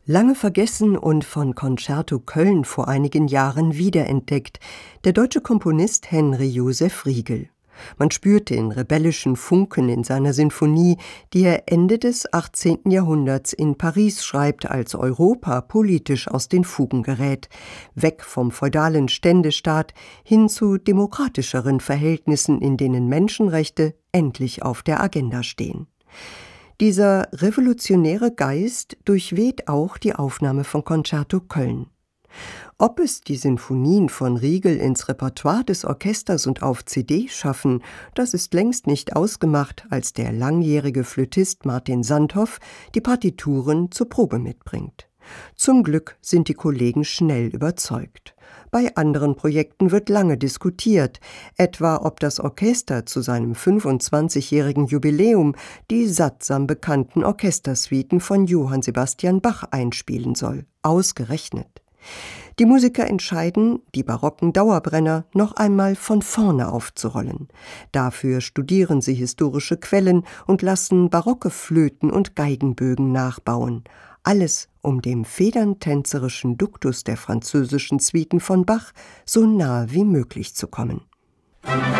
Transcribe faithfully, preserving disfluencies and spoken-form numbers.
Lange vergessen und von Concerto Köln vor einigen Jahren wiederentdeckt, der deutsche Komponist Henry Joseph Riegel. Man spürt den rebellischen Funken in seiner Sinfonie, die er Ende des achtzehnten Jahrhunderts in Paris schreibt, als Europa politisch aus den Fugen gerät, weg vom feudalen Ständestaat hin zu demokratischeren Verhältnissen, in denen Menschenrechte endlich auf der Agenda stehen. Dieser revolutionäre Geist durchweht auch die Aufnahme von Concerto Köln. Ob es die Sinfonien von Riegel ins Repertoire des Orchesters und auf C D schaffen, das ist längst nicht ausgemacht, als der langjährige Flötist Martin Sandhoff die Partituren zur Probe mitbringt. Zum Glück sind die Kollegen schnell überzeugt. Bei anderen Projekten wird lange diskutiert, etwa ob das Orchester zu seinem fünfundzwanzigjährigen Jubiläum die sattsam bekannten Orchestersuiten von Johann Sebastian Bach einspielen soll. Ausgerechnet. Die Musiker entscheiden, die barocken Dauerbrenner noch einmal von vorne aufzurollen. Dafür studieren sie historische Quellen und lassen barocke Flöten und Geigenbögen nachbauen. Alles, um dem federntänzerischen Duktus der französischen Suiten von Bach so nahe wie möglich zu kommen.